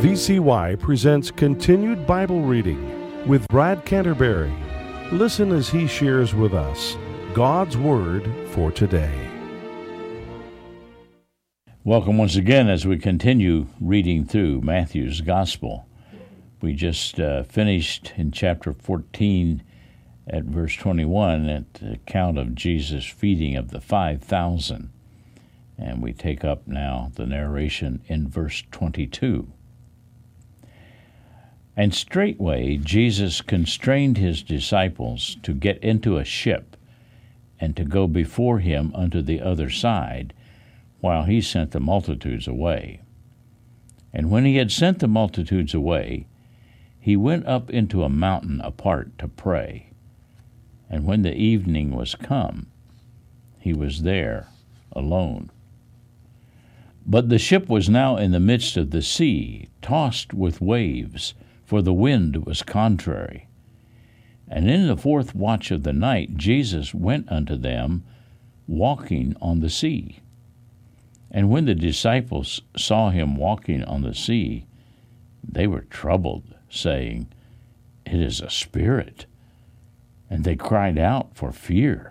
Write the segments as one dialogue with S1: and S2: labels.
S1: VCY presents Continued Bible Reading with Brad Canterbury. Listen as he shares with us God's Word for today.
S2: Welcome once again as we continue reading through Matthew's Gospel. We just finished in chapter 14 at verse 21 at the account of Jesus' feeding of the 5,000. And we take up now the narration in verse 22. And straightway Jesus constrained his disciples to get into a ship and to go before him unto the other side, while he sent the multitudes away. And when he had sent the multitudes away, he went up into a mountain apart to pray. And when the evening was come, he was there alone. But the ship was now in the midst of the sea, tossed with waves, for the wind was contrary. And in the fourth watch of the night Jesus went unto them, walking on the sea. And when the disciples saw him walking on the sea, they were troubled, saying, It is a spirit. And they cried out for fear.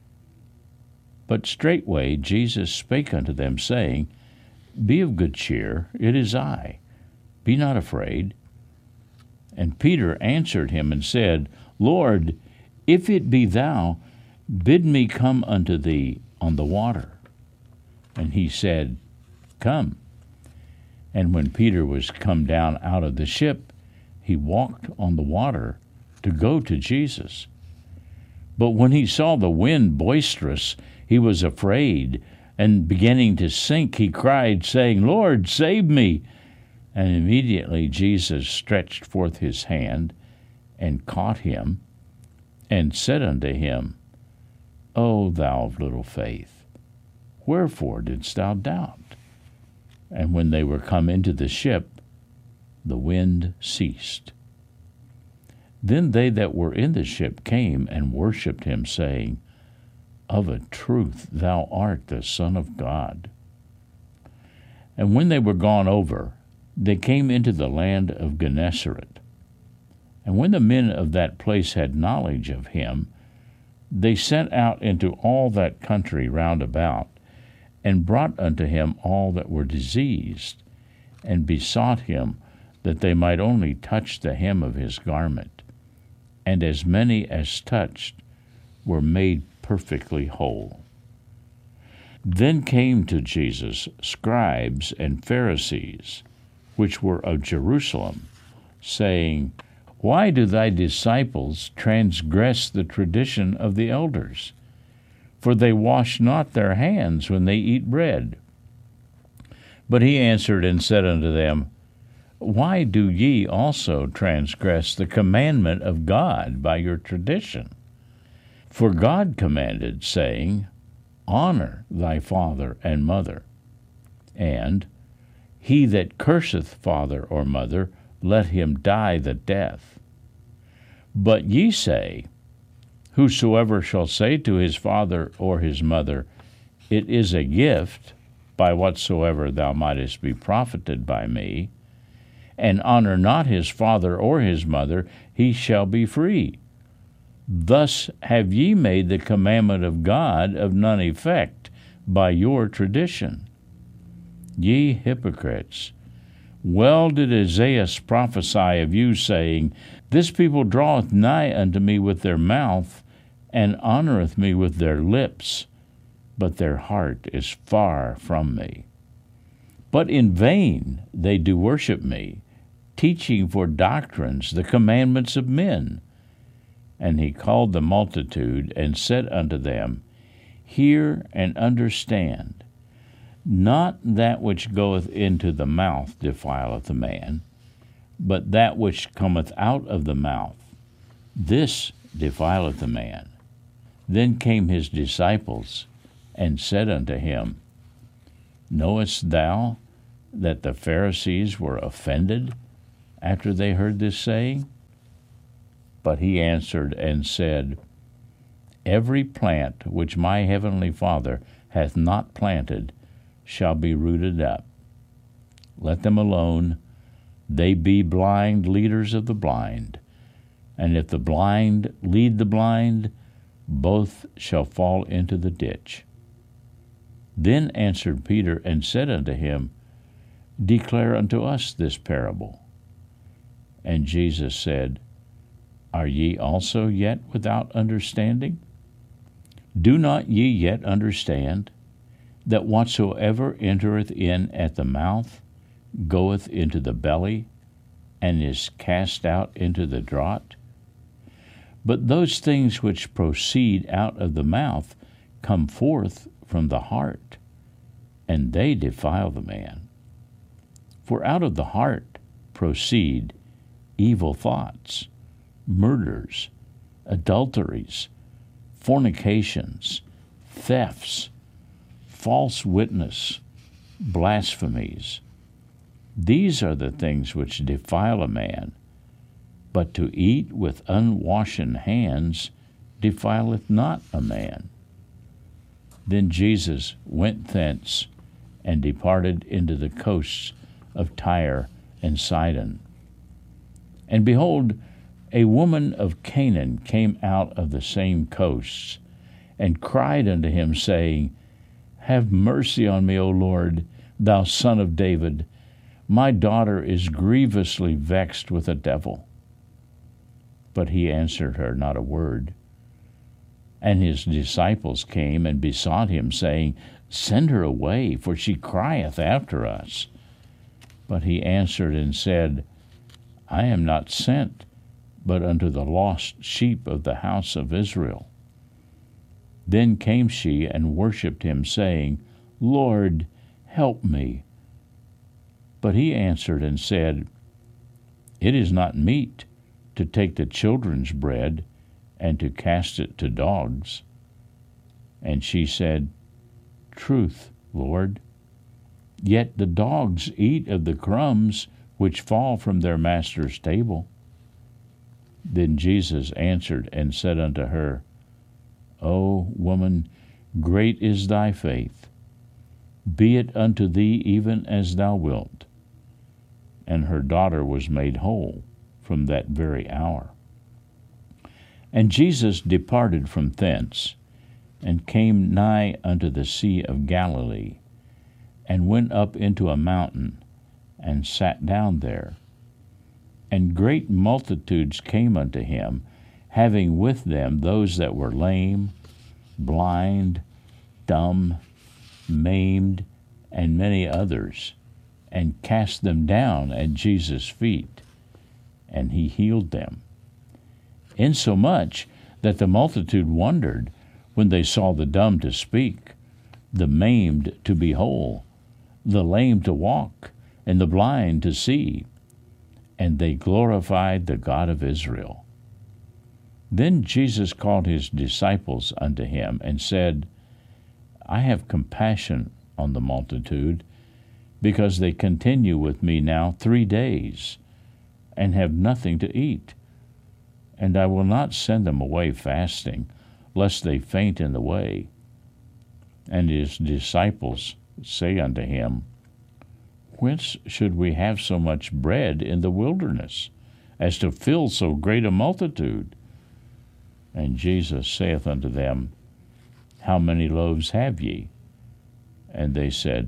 S2: But straightway Jesus spake unto them, saying, Be of good cheer, it is I. Be not afraid. And Peter answered him and said, Lord, if it be thou, bid me come unto thee on the water. And he said, Come. And when Peter was come down out of the ship, he walked on the water to go to Jesus. But when he saw the wind boisterous, he was afraid, and beginning to sink, he cried, saying, Lord, save me. And immediately Jesus stretched forth his hand, and caught him, and said unto him, O thou of little faith, wherefore didst thou doubt? And when they were come into the ship, the wind ceased. Then they that were in the ship came and worshipped him, saying, Of a truth thou art the Son of God. And when they were gone over, they came into the land of Gennesaret. And when the men of that place had knowledge of him, they sent out into all that country round about, and brought unto him all that were diseased, and besought him that they might only touch the hem of his garment. And as many as touched were made perfectly whole. Then came to Jesus scribes and Pharisees, which were of Jerusalem, saying, Why do thy disciples transgress the tradition of the elders? For they wash not their hands when they eat bread. But he answered and said unto them, Why do ye also transgress the commandment of God by your tradition? For God commanded, saying, Honor thy father and mother, and he that curseth father or mother, let him die the death. But ye say, Whosoever shall say to his father or his mother, It is a gift, by whatsoever thou mightest be profited by me, and honor not his father or his mother, he shall be free. Thus have ye made the commandment of God of none effect by your tradition. Ye hypocrites, well did Isaiah prophesy of you, saying, This people draweth nigh unto me with their mouth, and honoreth me with their lips, but their heart is far from me. But in vain they do worship me, teaching for doctrines the commandments of men. And he called the multitude, and said unto them, Hear and understand. Not that which goeth into the mouth defileth a man, but that which cometh out of the mouth, this defileth a man. Then came his disciples, and said unto him, Knowest thou that the Pharisees were offended after they heard this saying? But he answered and said, Every plant which my heavenly Father hath not planted shall be rooted up. Let them alone. They be blind leaders of the blind. And if the blind lead the blind, both shall fall into the ditch. Then answered Peter and said unto him, Declare unto us this parable. And Jesus said, Are ye also yet without understanding? Do not ye yet understand that whatsoever entereth in at the mouth goeth into the belly, and is cast out into the draught? But those things which proceed out of the mouth come forth from the heart, and they defile the man. For out of the heart proceed evil thoughts, murders, adulteries, fornications, thefts, false witness, blasphemies. These are the things which defile a man, but to eat with unwashen hands defileth not a man. Then Jesus went thence and departed into the coasts of Tyre and Sidon. And behold, a woman of Canaan came out of the same coasts, and cried unto him, saying, Have mercy on me, O Lord, thou Son of David. My daughter is grievously vexed with a devil. But he answered her not a word. And his disciples came and besought him, saying, Send her away, for she crieth after us. But he answered and said, I am not sent, but unto the lost sheep of the house of Israel. Then came she and worshipped him, saying, Lord, help me. But he answered and said, It is not meet to take the children's bread and to cast it to dogs. And she said, Truth, Lord. Yet the dogs eat of the crumbs which fall from their master's table. Then Jesus answered and said unto her, O woman, great is thy faith. Be it unto thee even as thou wilt. And her daughter was made whole from that very hour. And Jesus departed from thence, and came nigh unto the sea of Galilee, and went up into a mountain, and sat down there. And great multitudes came unto him, having with them those that were lame, blind, dumb, maimed, and many others, and cast them down at Jesus' feet, and he healed them. Insomuch that the multitude wondered when they saw the dumb to speak, the maimed to be whole, the lame to walk, and the blind to see. And they glorified the God of Israel. Then Jesus called his disciples unto him, and said, I have compassion on the multitude, because they continue with me now 3 days, and have nothing to eat. And I will not send them away fasting, lest they faint in the way. And his disciples say unto him, Whence should we have so much bread in the wilderness, as to fill so great a multitude? And Jesus saith unto them, How many loaves have ye? And they said,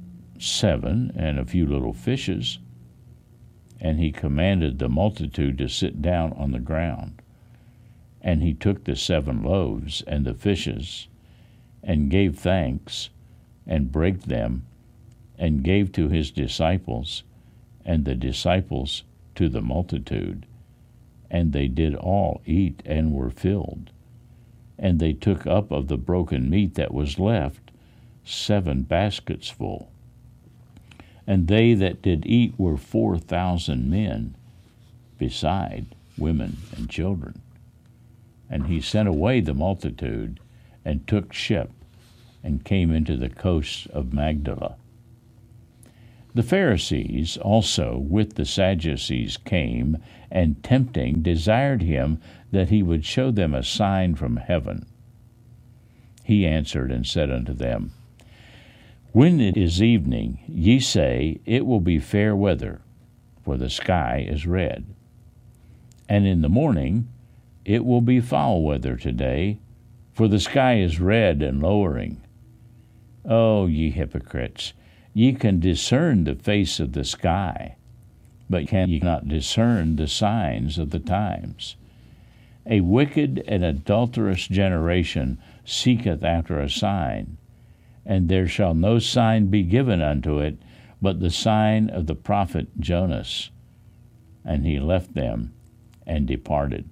S2: 7, and a few little fishes. And he commanded the multitude to sit down on the ground. And he took the 7 loaves and the fishes, and gave thanks, and brake them, and gave to his disciples, and the disciples to the multitude. And they did all eat and were filled. And they took up of the broken meat that was left 7 baskets full. And they that did eat were 4,000 men, beside women and children. And he sent away the multitude, and took ship, and came into the coasts of Magdala. The Pharisees also with the Sadducees came, and tempting desired him that he would show them a sign from heaven. He answered and said unto them, When it is evening, ye say, It will be fair weather. for the sky is red. And in the morning it will be foul weather today, for the sky is red and lowering. O ye hypocrites, ye can discern the face of the sky, but can ye not discern the signs of the times? A wicked and adulterous generation seeketh after a sign, and there shall no sign be given unto it, but the sign of the prophet Jonas. And he left them and departed.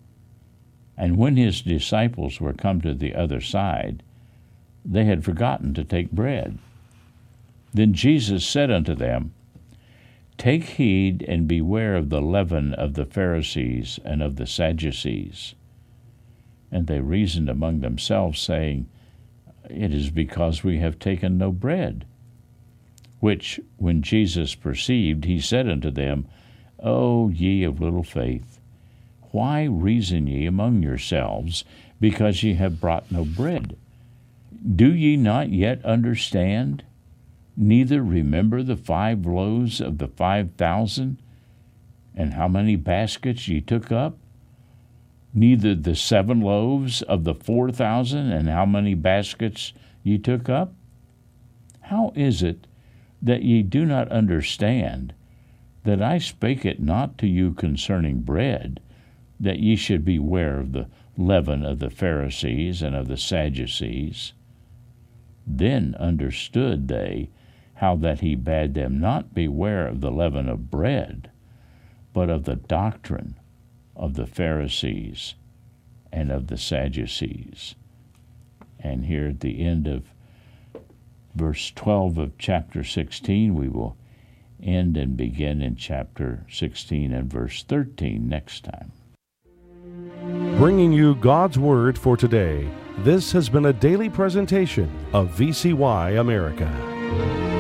S2: And when his disciples were come to the other side, they had forgotten to take bread. Then Jesus said unto them, Take heed and beware of the leaven of the Pharisees and of the Sadducees. And they reasoned among themselves, saying, It is because we have taken no bread. Which, when Jesus perceived, he said unto them, O ye of little faith, why reason ye among yourselves, because ye have brought no bread? Do ye not yet understand? Neither remember the 5 loaves of the 5,000, and how many baskets ye took up? Neither the 7 loaves of the 4,000, and how many baskets ye took up? How is it that ye do not understand that I spake it not to you concerning bread, that ye should beware of the leaven of the Pharisees and of the Sadducees? Then understood they how that he bade them not beware of the leaven of bread, but of the doctrine of the Pharisees and of the Sadducees. And here at the end of verse 12 of chapter 16, we will end and begin in chapter 16 and verse 13 next time.
S1: Bringing you God's Word for today, this has been a daily presentation of VCY America.